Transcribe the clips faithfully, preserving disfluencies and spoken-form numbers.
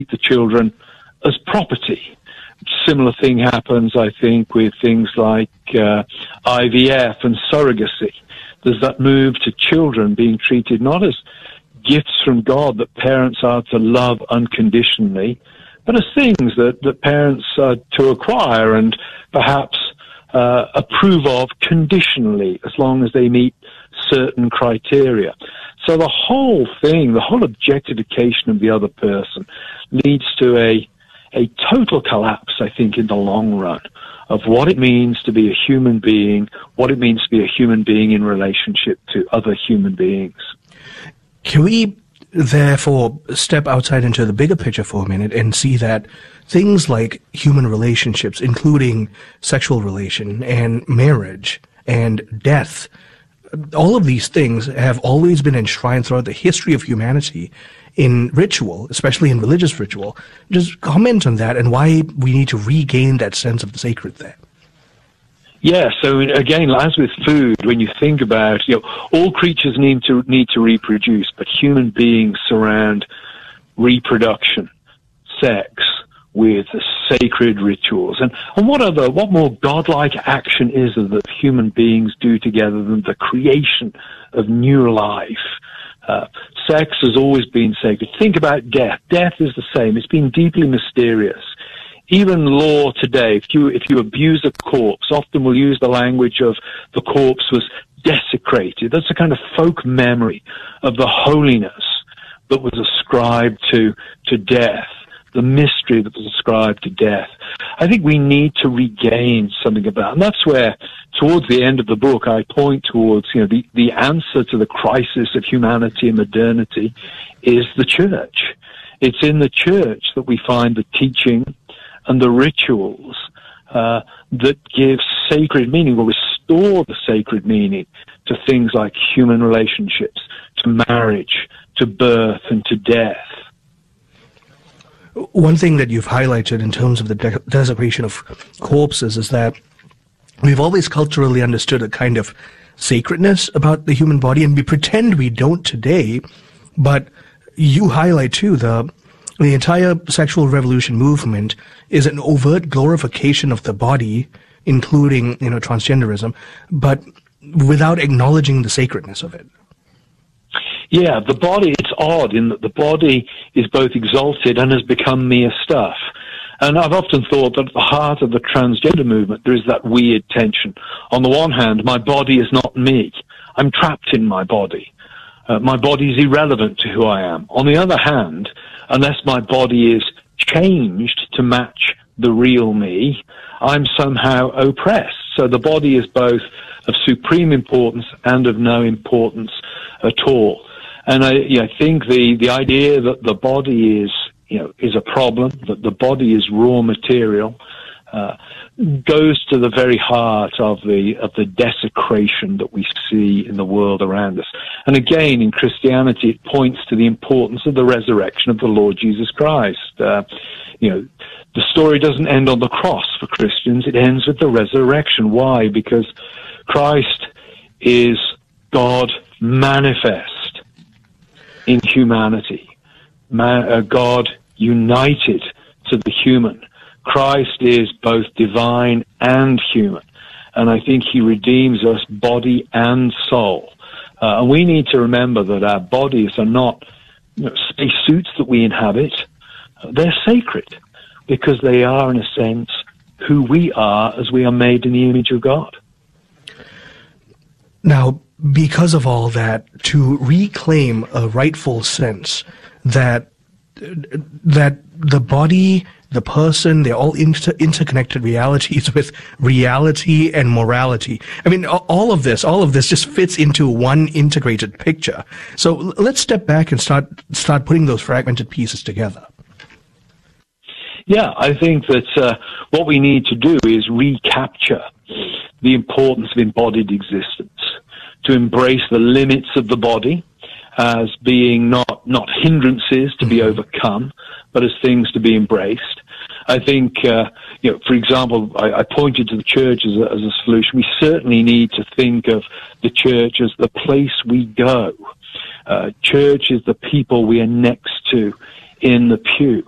the children as property. Similar thing happens, I think, with things like uh, I V F and surrogacy. There's that move to children being treated not as gifts from God that parents are to love unconditionally, but as things that, that parents are to acquire and perhaps uh, approve of conditionally, as long as they meet certain criteria. So the whole thing, the whole objectification of the other person leads to a a total collapse, I think, in the long run of what it means to be a human being, what it means to be a human being in relationship to other human beings. Can we, therefore, step outside into the bigger picture for a minute and see that things like human relationships, including sexual relation and marriage and death, all of these things have always been enshrined throughout the history of humanity in ritual, especially in religious ritual. Just comment on that and why we need to regain that sense of the sacred there. Yeah, so again, as with food, when you think about, you know, all creatures need to need to reproduce, but human beings surround reproduction, sex, with sacred rituals. And, and what other, what more godlike action is there that human beings do together than the creation of new life? Uh, sex has always been sacred. Think about death. Death is the same. It's been deeply mysterious. Even law today, if you, if you abuse a corpse, often we'll use the language of the corpse was desecrated. That's a kind of folk memory of the holiness that was ascribed to, to death, the mystery that was ascribed to death. I think we need to regain something of that. And that's where, towards the end of the book, I point towards, you know, the, the answer to the crisis of humanity and modernity is the church. It's in the church that we find the teaching and the rituals uh, that give sacred meaning, or restore the sacred meaning to things like human relationships, to marriage, to birth, and to death. One thing that you've highlighted in terms of the de- desecration of corpses is that we've always culturally understood a kind of sacredness about the human body, and we pretend we don't today, but you highlight too the the entire sexual revolution movement is an overt glorification of the body, including, you know, transgenderism, but without acknowledging the sacredness of it. Yeah, the body, it's odd in that the body is both exalted and has become mere stuff. And I've often thought that at the heart of the transgender movement, there is that weird tension. On the one hand, my body is not me. I'm trapped in my body. Uh, my body is irrelevant to who I am. On the other hand, unless my body is changed to match the real me, I'm somehow oppressed. So the body is both of supreme importance and of no importance at all. And I, yeah, I think the, the idea that the body is, you know, is a problem, that the body is raw material, uh, goes to the very heart of the, of the desecration that we see in the world around us. And again, in Christianity, it points to the importance of the resurrection of the Lord Jesus Christ. Uh, you know, the story doesn't end on the cross for Christians. It ends with the resurrection. Why? Because Christ is God manifest in humanity. Man, uh, God united to the human. Christ is both divine and human. And I think he redeems us body and soul. Uh, and we need to remember that our bodies are not, you know, space suits that we inhabit. They're sacred because they are, in a sense, who we are as we are made in the image of God. Now, because of all that, to reclaim a rightful sense that that the body, the person, they're all inter- interconnected realities with reality and morality. I mean, all of this, all of this just fits into one integrated picture. So let's step back and start start putting those fragmented pieces together. Yeah, I think that uh, what we need to do is recapture the importance of embodied existence, to embrace the limits of the body as being not, not hindrances to be overcome, but as things to be embraced. I think, uh, you know, for example, I, I pointed to the church as a, as a solution. We certainly need to think of the church as the place we go. Uh, church is the people we are next to in the pew.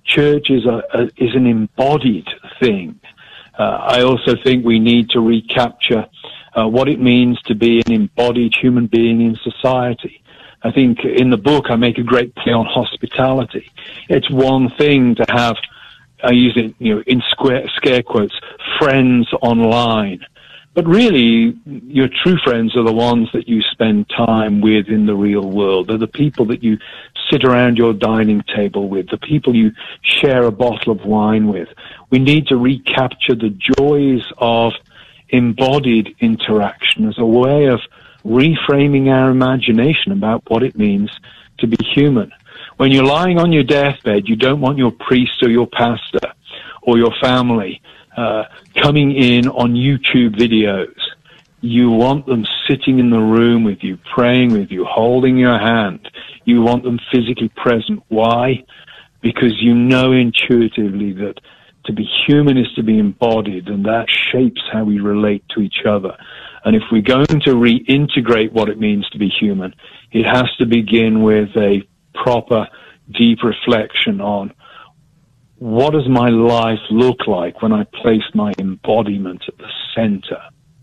church is a, a is an embodied thing. Uh, I also think we need to recapture uh, what it means to be an embodied human being in society. I think in the book I make a great play on hospitality. It's one thing to have, I use it, you know, in square, scare quotes, friends online. But really, your true friends are the ones that you spend time with in the real world. They're the people that you sit around your dining table with, the people you share a bottle of wine with. We need to recapture the joys of embodied interaction as a way of reframing our imagination about what it means to be human. When you're lying on your deathbed, you don't want your priest or your pastor or your family uh, coming in on YouTube videos. You want them sitting in the room with you, praying with you, holding your hand. You want them physically present. Why? Because you know intuitively that to be human is to be embodied, and that shapes how we relate to each other. And if we're going to reintegrate what it means to be human, it has to begin with a proper, deep reflection on what does my life look like when I place my embodiment at the center.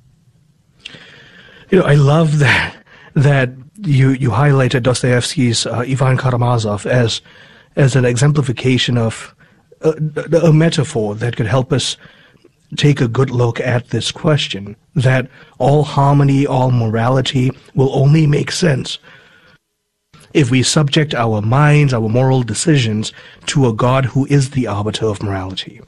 You know, I love that that you you highlighted Dostoevsky's uh, Ivan Karamazov as as an exemplification of a, a metaphor that could help us take a good look at this question, that all harmony, all morality will only make sense if we subject our minds, our moral decisions, to a God who is the arbiter of morality.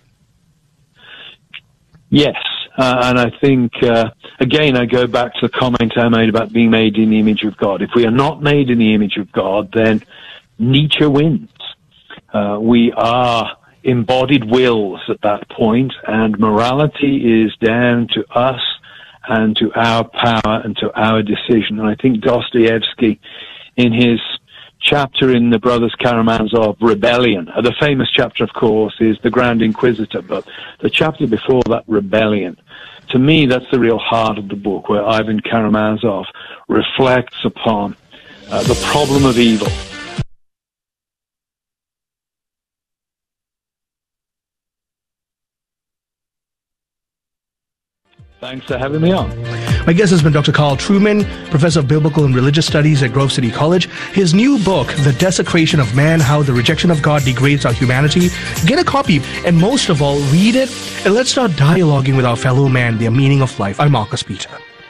Yes, uh, and I think, uh, again, I go back to the comment I made about being made in the image of God. If we are not made in the image of God, then Nietzsche wins. Uh, we are embodied wills at that point, and morality is down to us and to our power and to our decision. And I think Dostoevsky, in his chapter in the Brothers Karamazov, Rebellion, uh, the famous chapter, of course, is the Grand Inquisitor, but the chapter before that, Rebellion, to me, that's the real heart of the book, where Ivan Karamazov reflects upon uh, the problem of evil. Thanks for having me on. My guest has been Doctor Carl Trueman, Professor of Biblical and Religious Studies at Grove City College. His new book, The Desecration of Man, How the Rejection of God Degrades Our Humanity. Get a copy, and most of all, read it, and let's start dialoguing with our fellow man, their meaning of life. I'm Marcus Peter.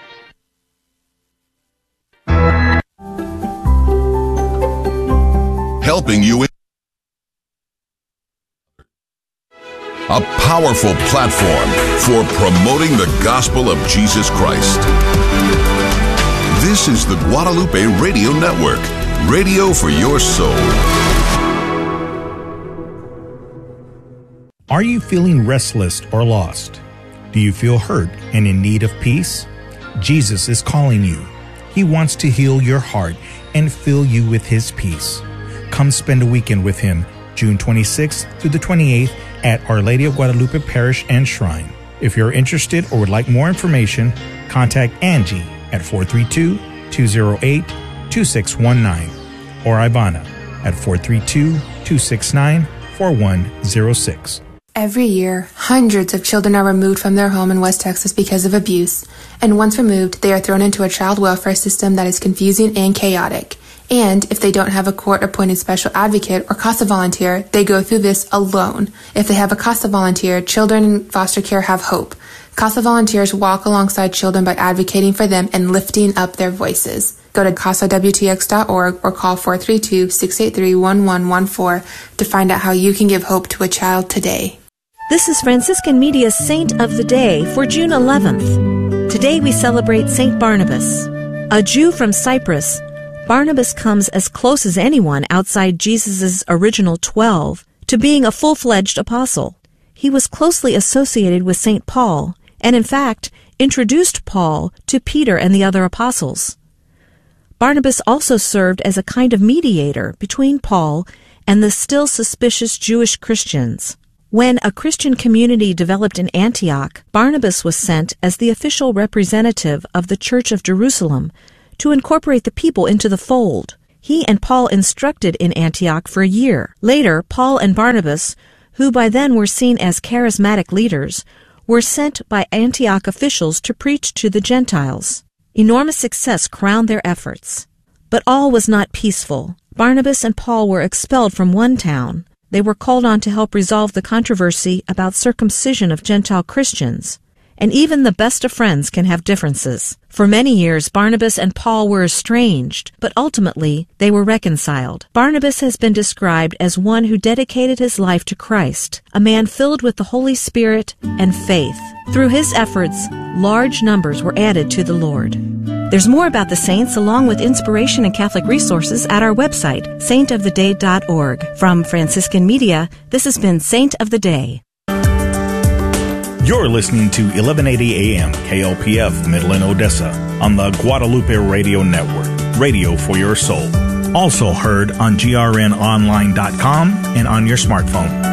Helping you in a powerful platform for promoting the gospel of Jesus Christ. This is the Guadalupe Radio Network, radio for your soul. Are you feeling restless or lost? Do you feel hurt and in need of peace? Jesus is calling you. He wants to heal your heart and fill you with His peace. Come spend a weekend with Him, June twenty-sixth through the twenty-eighth, at Our Lady of Guadalupe Parish and Shrine. If you're interested or would like more information, contact Angie at four three two, two zero eight, two six one nine or Ivana at four three two, two six nine, four one zero six. Every year, hundreds of children are removed from their home in West Texas because of abuse, and once removed, they are thrown into a child welfare system that is confusing and chaotic. And if they don't have a court-appointed special advocate or CASA volunteer, they go through this alone. If they have a CASA volunteer, children in foster care have hope. CASA volunteers walk alongside children by advocating for them and lifting up their voices. Go to casa w t x dot org or call four three two, six eight three, one one one four to find out how you can give hope to a child today. This is Franciscan Media's Saint of the Day for June eleventh. Today we celebrate Saint Barnabas. A Jew from Cyprus, Barnabas comes as close as anyone outside Jesus' original twelve to being a full-fledged apostle. He was closely associated with Saint Paul, and in fact, introduced Paul to Peter and the other apostles. Barnabas also served as a kind of mediator between Paul and the still suspicious Jewish Christians. When a Christian community developed in Antioch, Barnabas was sent as the official representative of the Church of Jerusalem to incorporate the people into the fold. He and Paul instructed in Antioch for a year. Later, Paul and Barnabas, who by then were seen as charismatic leaders, were sent by Antioch officials to preach to the Gentiles. Enormous success crowned their efforts. But all was not peaceful. Barnabas and Paul were expelled from one town. They were called on to help resolve the controversy about circumcision of Gentile Christians. And even the best of friends can have differences. For many years, Barnabas and Paul were estranged, but ultimately they were reconciled. Barnabas has been described as one who dedicated his life to Christ, a man filled with the Holy Spirit and faith. Through his efforts, large numbers were added to the Lord. There's more about the saints along with inspiration and Catholic resources at our website, saint of the day dot org. From Franciscan Media, this has been Saint of the Day. You're listening to eleven eighty A M K L P F Midland, Odessa on the Guadalupe Radio Network, radio for your soul. Also heard on G R N online dot com and on your smartphone.